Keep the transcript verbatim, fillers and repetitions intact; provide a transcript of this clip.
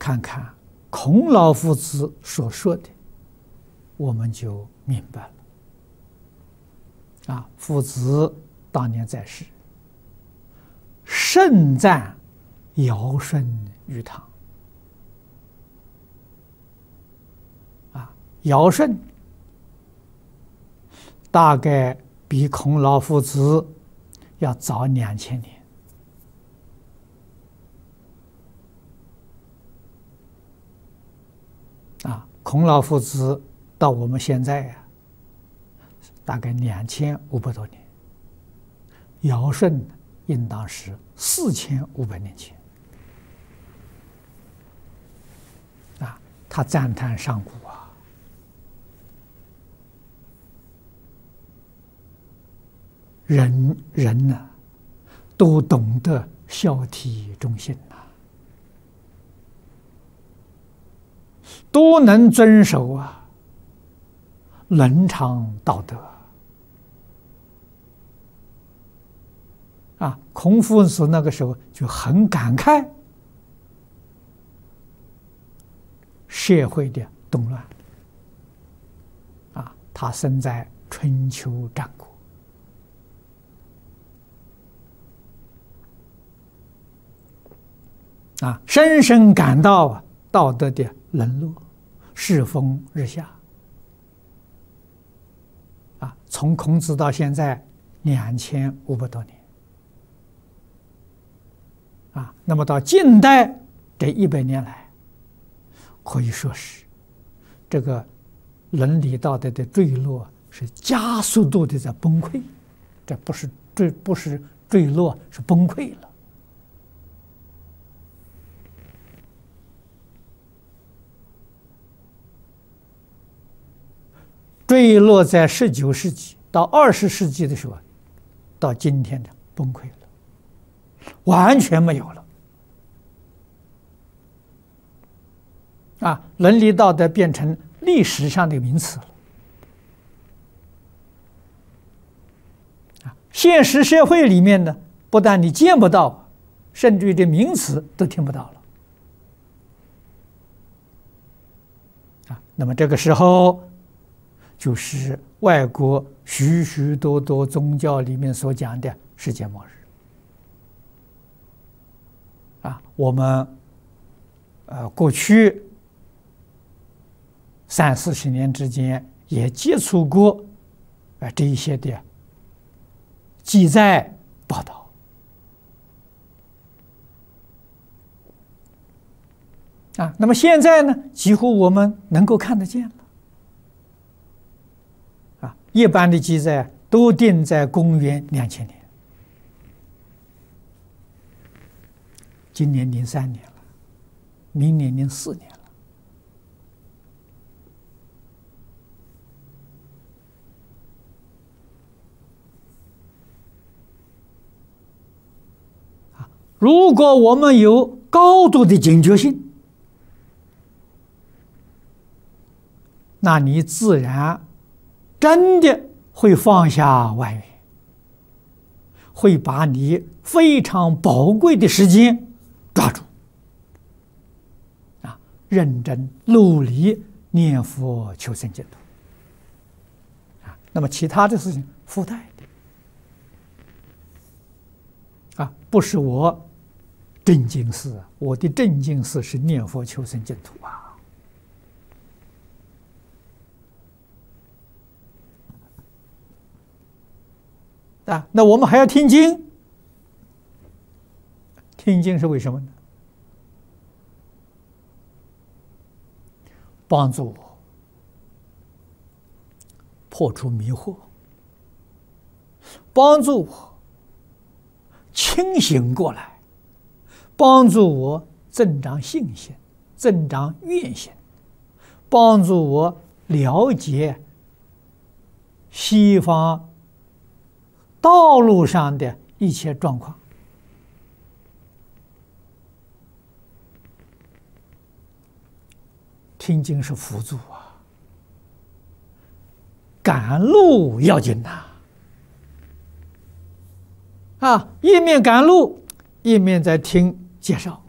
看看孔老夫子所说的，我们就明白了。啊，夫子当年在世，盛赞尧舜禹汤。啊，尧舜大概比孔老夫子要早两千年。啊，孔老夫子到我们现在呀、啊，大概两千五百多年。尧舜应当是四千五百年前。啊，他赞叹上古啊，人人呢、啊、都懂得孝悌忠信呐、啊，都能遵守啊伦常道德。啊，孔夫子那个时候就很感慨社会的动乱。啊，他生在春秋战国。啊，深深感到啊道德的沦落，世风日下。啊，从孔子到现在两千五百多年。啊，那么到近代这一百年来，可以说是这个伦理道德的坠落是加速度的在崩溃，这不是坠不是坠落，是崩溃了。坠落在十九世纪到二十世纪的时候，到今天的崩溃了，完全没有了。啊，伦理道德变成历史上的名词了。啊，现实社会里面呢，不但你见不到，甚至于这名词都听不到了。啊，那么这个时候，就是外国许许多多宗教里面所讲的世界末日。啊，我们呃过去三四十年之间也接触过呃这一些的记载报道。啊，那么现在呢，几乎我们能够看得见了。啊，一般的记载都定在公元两千年，今年零三年了，明年零四年了。啊，如果我们有高度的警觉性，那你自然真的会放下外缘，会把你非常宝贵的时间抓住，啊，认真努力念佛求生净土。啊，那么其他的事情附带的，啊，不是我正经事，我的正经事是念佛求生净土啊。啊，那我们还要听经，听经是为什么呢？帮助我破除迷惑，帮助我清醒过来，帮助我增长信心，增长愿心，帮助我了解西方道路上的一切状况。听经是辅助啊，赶路要紧呐！啊，一面赶路，一面在听介绍。